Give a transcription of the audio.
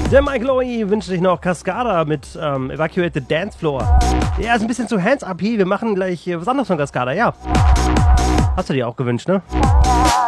Der Mike Lowy wünscht sich noch Cascada mit Evacuate the Dance Floor. Ja, ist ein bisschen zu hands up hier. Wir machen gleich was anderes von Cascada, ja. Hast du dir auch gewünscht, ne?